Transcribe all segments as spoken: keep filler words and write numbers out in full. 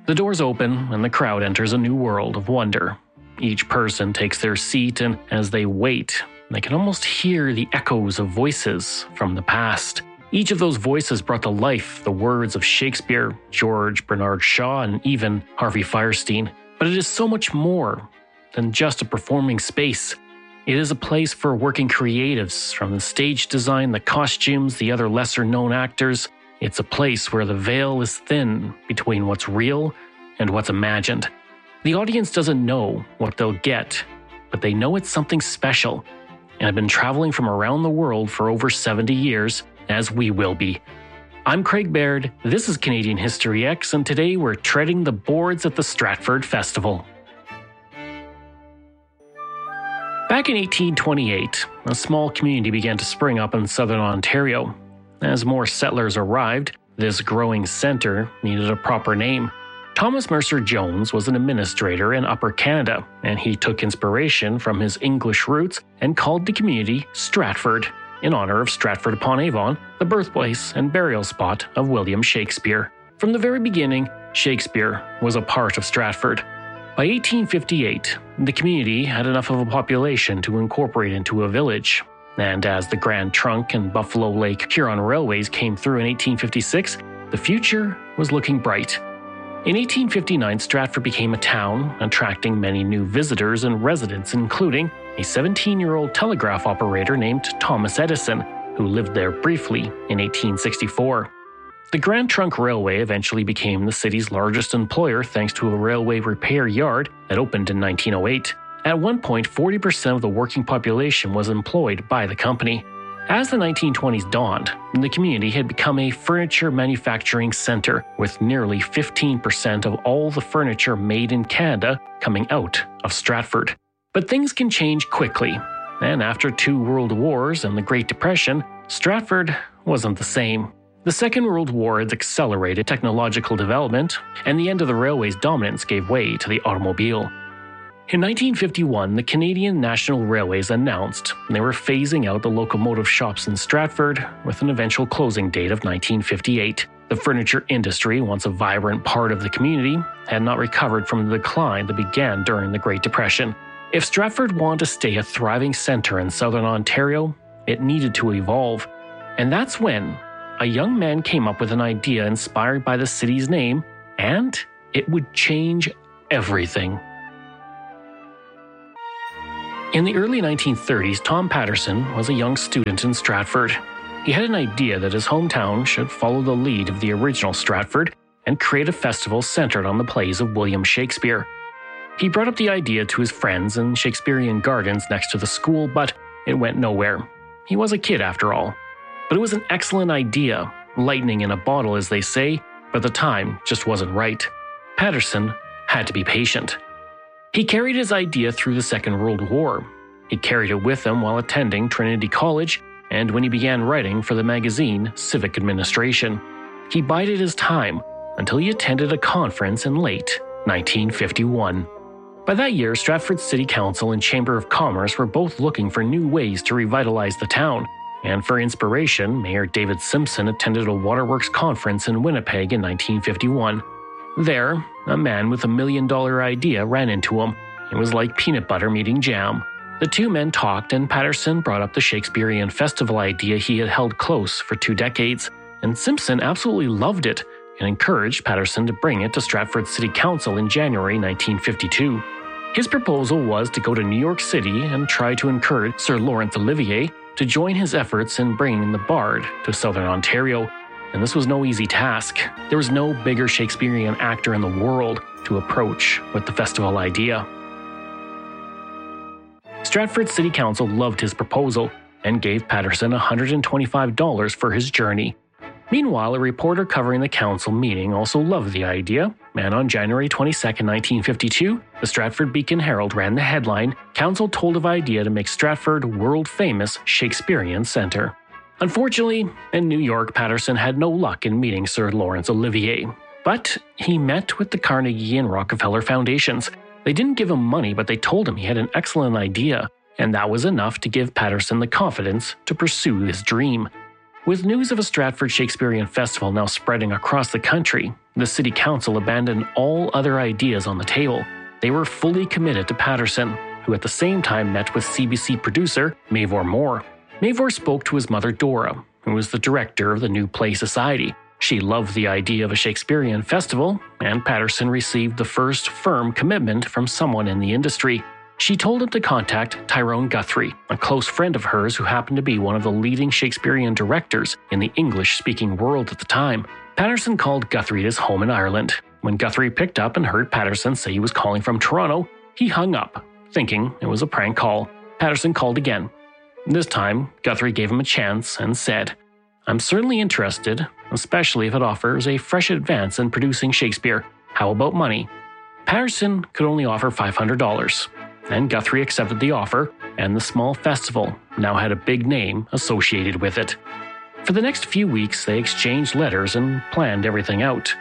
The doors open and the crowd enters a new world of wonder. Each person takes their seat, and as they wait, they can almost hear the echoes of voices from the past. Each of those voices brought to life the words of Shakespeare, George Bernard Shaw, and even Harvey Fierstein. But it is so much more than just a performing space. It is a place for working creatives, from the stage design, the costumes, the other lesser-known actors. It's a place where the veil is thin between what's real and what's imagined. The audience doesn't know what they'll get, but they know it's something special, and have been traveling from around the world for over seventy years, as we will be. I'm Craig Baird, this is Canadian History X, and today we're treading the boards at the Stratford Festival. Back in eighteen twenty-eight, a small community began to spring up in southern Ontario. As more settlers arrived, this growing centre needed a proper name. Thomas Mercer Jones was an administrator in Upper Canada, and he took inspiration from his English roots and called the community Stratford, in honour of Stratford-upon-Avon, the birthplace and burial spot of William Shakespeare. From the very beginning, Shakespeare was a part of Stratford. By eighteen fifty-eight, the community had enough of a population to incorporate into a village. And as the Grand Trunk and Buffalo Lake Huron Railways came through in eighteen fifty-six, the future was looking bright. In eighteen fifty-nine, Stratford became a town, attracting many new visitors and residents, including a seventeen-year-old telegraph operator named Thomas Edison, who lived there briefly in eighteen sixty-four. The Grand Trunk Railway eventually became the city's largest employer thanks to a railway repair yard that opened in nineteen oh eight. At one point, forty percent of the working population was employed by the company. As the nineteen twenties dawned, the community had become a furniture manufacturing centre, with nearly fifteen percent of all the furniture made in Canada coming out of Stratford. But things can change quickly, and after two world wars and the Great Depression, Stratford wasn't the same. The Second World War had accelerated technological development, and the end of the railway's dominance gave way to the automobile. In nineteen fifty-one, the Canadian National Railways announced they were phasing out the locomotive shops in Stratford, with an eventual closing date of nineteen fifty-eight. The furniture industry, once a vibrant part of the community, had not recovered from the decline that began during the Great Depression. If Stratford wanted to stay a thriving centre in southern Ontario, it needed to evolve. And that's when a young man came up with an idea inspired by the city's name, and it would change everything. In the early nineteen thirties, Tom Patterson was a young student in Stratford. He had an idea that his hometown should follow the lead of the original Stratford and create a festival centered on the plays of William Shakespeare. He brought up the idea to his friends in Shakespearean Gardens next to the school, but it went nowhere. He was a kid after all. But it was an excellent idea, lightning in a bottle as they say, but the time just wasn't right. Patterson had to be patient. He carried his idea through the Second World War. He carried it with him while attending Trinity College and when he began writing for the magazine Civic Administration. He bided his time until he attended a conference in late nineteen fifty-one. By that year, Stratford City Council and Chamber of Commerce were both looking for new ways to revitalize the town, and for inspiration, Mayor David Simpson attended a waterworks conference in Winnipeg in nineteen fifty-one. There, a man with a million-dollar idea ran into him. It was like peanut butter meeting jam. The two men talked, and Patterson brought up the Shakespearean festival idea he had held close for two decades, and Simpson absolutely loved it and encouraged Patterson to bring it to Stratford City Council in January nineteen fifty-two. His proposal was to go to New York City and try to encourage Sir Laurence Olivier to join his efforts in bringing the Bard to southern Ontario. And this was no easy task. There was no bigger Shakespearean actor in the world to approach with the festival idea. Stratford City Council loved his proposal and gave Patterson one hundred twenty-five dollars for his journey. Meanwhile, a reporter covering the council meeting also loved the idea, and on January twenty-second, nineteen fifty-two, the Stratford Beacon Herald ran the headline, "Council told of idea to make Stratford world-famous Shakespearean Centre." Unfortunately, in New York, Patterson had no luck in meeting Sir Laurence Olivier. But he met with the Carnegie and Rockefeller Foundations. They didn't give him money, but they told him he had an excellent idea, and that was enough to give Patterson the confidence to pursue his dream. With news of a Stratford Shakespearean Festival now spreading across the country, the city council abandoned all other ideas on the table. They were fully committed to Patterson, who at the same time met with C B C producer Mavor Moore. Mavor spoke to his mother Dora, who was the director of the New Play Society. She loved the idea of a Shakespearean festival, and Patterson received the first firm commitment from someone in the industry. She told him to contact Tyrone Guthrie, a close friend of hers who happened to be one of the leading Shakespearean directors in the English-speaking world at the time. Patterson called Guthrie at his home in Ireland. When Guthrie picked up and heard Patterson say he was calling from Toronto, he hung up, thinking it was a prank call. Patterson called again. This time, Guthrie gave him a chance and said, "I'm certainly interested, especially if it offers a fresh advance in producing Shakespeare. How about money?" Patterson could only offer five hundred dollars, and Guthrie accepted the offer, and the small festival now had a big name associated with it. For the next few weeks, they exchanged letters and planned everything out.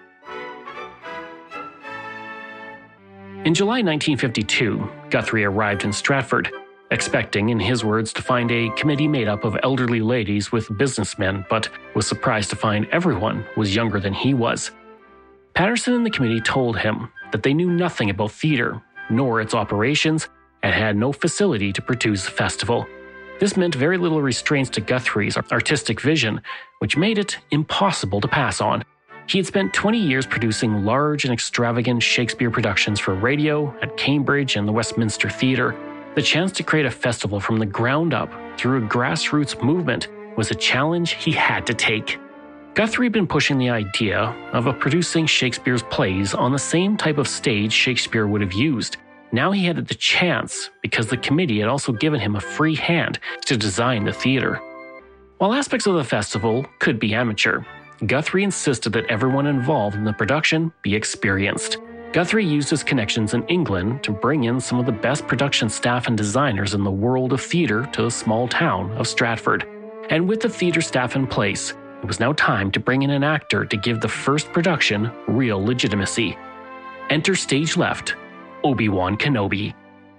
In July nineteen fifty-two, Guthrie arrived in Stratford, expecting, in his words, to find a committee made up of elderly ladies with businessmen, but was surprised to find everyone was younger than he was. Patterson and the committee told him that they knew nothing about theatre, nor its operations, and had no facility to produce the festival. This meant very little restraints to Guthrie's artistic vision, which made it impossible to pass on. He had spent twenty years producing large and extravagant Shakespeare productions for radio, at Cambridge and the Westminster Theatre. The chance to create a festival from the ground up through a grassroots movement was a challenge he had to take. Guthrie had been pushing the idea of a producing Shakespeare's plays on the same type of stage Shakespeare would have used. Now he had the chance because the committee had also given him a free hand to design the theatre. While aspects of the festival could be amateur, Guthrie insisted that everyone involved in the production be experienced. Guthrie used his connections in England to bring in some of the best production staff and designers in the world of theatre to the small town of Stratford. And with the theatre staff in place, it was now time to bring in an actor to give the first production real legitimacy. Enter stage left, Obi-Wan Kenobi.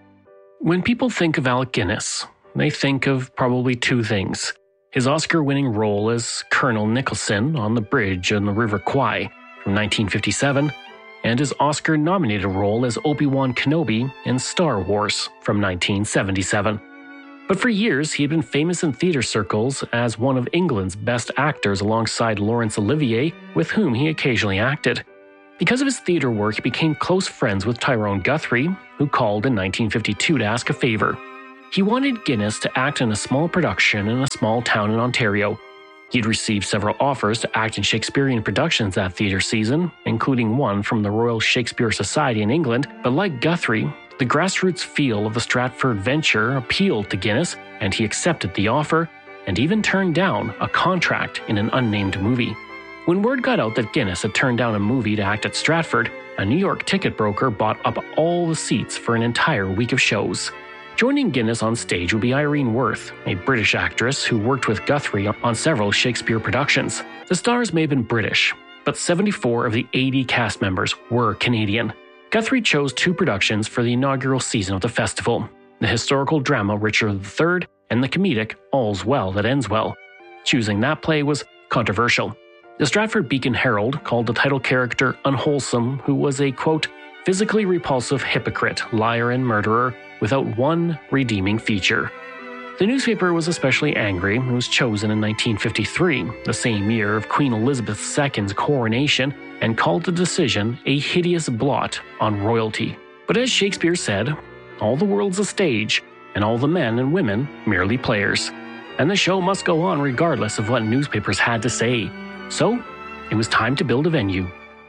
When people think of Alec Guinness, they think of probably two things: his Oscar-winning role as Colonel Nicholson on the bridge on the River Kwai from nineteen fifty-seven, and his Oscar-nominated role as Obi-Wan Kenobi in Star Wars from nineteen seventy-seven. But for years, he had been famous in theatre circles as one of England's best actors alongside Laurence Olivier, with whom he occasionally acted. Because of his theatre work, he became close friends with Tyrone Guthrie, who called in nineteen fifty-two to ask a favour. He wanted Guinness to act in a small production in a small town in Ontario. He had received several offers to act in Shakespearean productions that theatre season, including one from the Royal Shakespeare Society in England, but like Guthrie, the grassroots feel of the Stratford venture appealed to Guinness, and he accepted the offer, and even turned down a contract in an unnamed movie. When word got out that Guinness had turned down a movie to act at Stratford, a New York ticket broker bought up all the seats for an entire week of shows. Joining Guinness on stage would be Irene Worth, a British actress who worked with Guthrie on several Shakespeare productions. The stars may have been British, but seventy-four of the eighty cast members were Canadian. Guthrie chose two productions for the inaugural season of the festival: the historical drama Richard the Third and the comedic All's Well That Ends Well. Choosing that play was controversial. The Stratford Beacon Herald called the title character unwholesome, who was a, quote, physically repulsive hypocrite, liar, and murderer without one redeeming feature. The newspaper was especially angry. It was chosen in nineteen fifty-three, the same year of Queen Elizabeth the Second's coronation, and called the decision a hideous blot on royalty. But as Shakespeare said, all the world's a stage, and all the men and women merely players. And the show must go on regardless of what newspapers had to say. So, it was time to build a venue.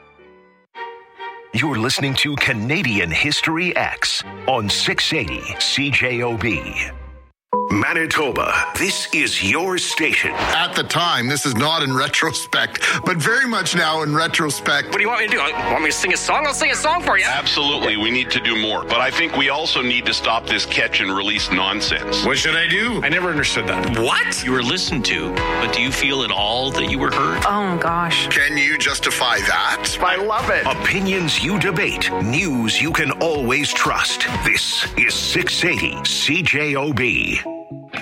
You're listening to Canadian History X on six eighty C J O B. Manitoba, this is your station. At the time, this is not in retrospect, but very much now in retrospect. What do you want me to do? Want me to sing a song? I'll sing a song for you. Absolutely, we need to do more. But I think we also need to stop this catch and release nonsense. What should I do? I never understood that. What? You were listened to, but do you feel at all that you were heard? Oh, gosh. Can you justify that? I love it. Opinions you debate, news you can always trust. This is six eighty C J O B.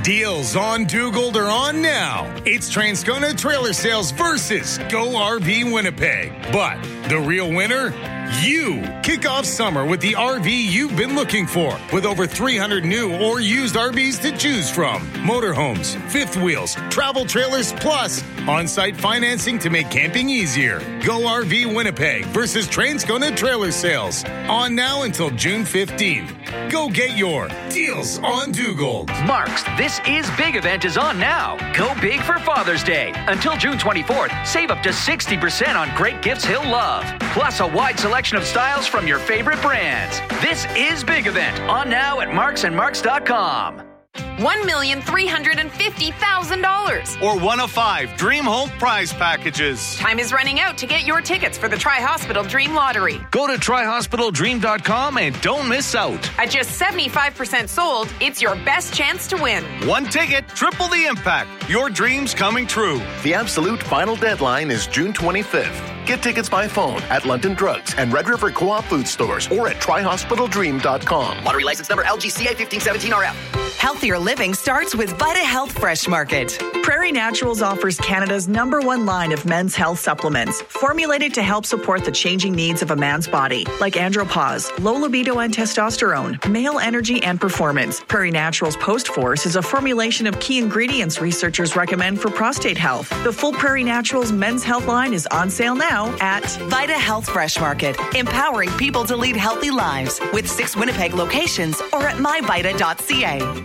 Deals on Dugald are on now. It's Transcona Trailer Sales versus Go R V Winnipeg. But the real winner? You. Kick off summer with the R V you've been looking for, with over three hundred new or used R Vs to choose from. Motorhomes, fifth wheels, travel trailers, plus on-site financing to make camping easier. Go R V Winnipeg versus Transcona Trailer Sales. On now until June fifteenth. Go get your Deals on Dugald. Mark's This Is Big event is on now. Go big for Father's Day. Until June twenty-fourth, save up to sixty percent on great gifts he'll love. Plus a wide selection of styles from your favorite brands. This Is Big event on now at marks and marks dot com. one million three hundred fifty thousand dollars. Or one of five Dream Home prize packages. Time is running out to get your tickets for the Tri-Hospital Dream Lottery. Go to tri hospital dream dot com and don't miss out. At just seventy-five percent sold, it's your best chance to win. One ticket, triple the impact. Your dreams coming true. The absolute final deadline is June twenty-fifth. Get tickets by phone at London Drugs and Red River Co-op food stores or at tri hospital dream dot com. Lottery license number L G C A fifteen seventeen R F. Healthier living starts with Vita Health Fresh Market. Prairie Naturals offers Canada's number one line of men's health supplements, formulated to help support the changing needs of a man's body, like andropause, low libido and testosterone, male energy and performance. Prairie Naturals Post Force is a formulation of key ingredients researchers recommend for prostate health. The full Prairie Naturals men's health line is on sale now at Vita Health Fresh Market, empowering people to lead healthy lives with six Winnipeg locations or at my vita dot c a.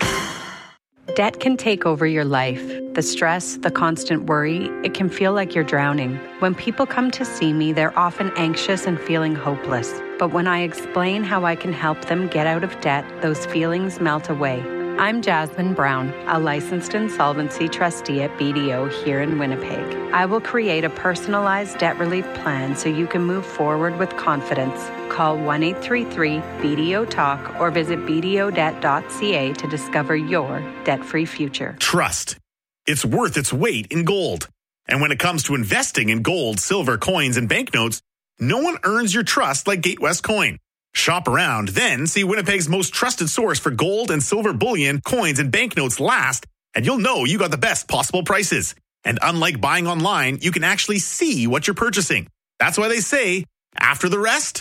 Debt can take over your life. The stress, the constant worry, it can feel like you're drowning. When people come to see me, they're often anxious and feeling hopeless. But when I explain how I can help them get out of debt, those feelings melt away. I'm Jasmine Brown, a licensed insolvency trustee at B D O here in Winnipeg. I will create a personalized debt relief plan so you can move forward with confidence. Call one eight three three B D O talk or visit b d o debt dot c a to discover your debt-free future. Trust. It's worth its weight in gold. And when it comes to investing in gold, silver, coins, and banknotes, no one earns your trust like Gatewest Coin. Shop around, then see Winnipeg's most trusted source for gold and silver bullion, coins, and banknotes last, and you'll know you got the best possible prices. And unlike buying online, you can actually see what you're purchasing. That's why they say, after the rest,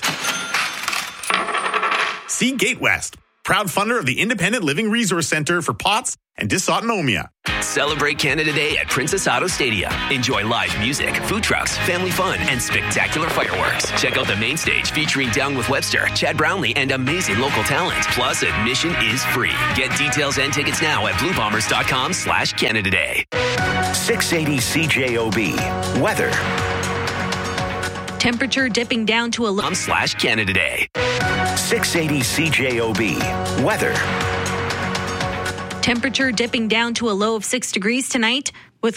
see Gatewest, proud funder of the Independent Living Resource Centre for P O T S and Dysautonomia. Celebrate Canada Day at Princess Auto Stadium. Enjoy live music, food trucks, family fun, and spectacular fireworks. Check out the main stage featuring Down with Webster, Chad Brownlee, and amazing local talent. Plus, admission is free. Get details and tickets now at blue bombers dot com slash Canada Day. six eighty C J O B. Weather. Temperature dipping down to a low slash Canada Day. six eighty C J O B. Weather. Temperature dipping down to a low of six degrees tonight.